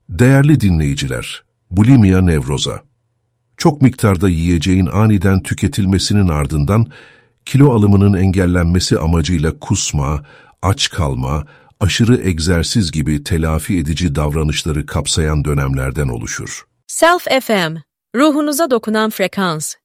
Değerli dinleyiciler, bulimia nevroza. Çok miktarda yiyeceğin aniden tüketilmesinin ardından kilo alımının engellenmesi amacıyla kusma, aç kalma, aşırı egzersiz gibi telafi edici davranışları kapsayan dönemlerden oluşur. Self FM, ruhunuza dokunan frekans.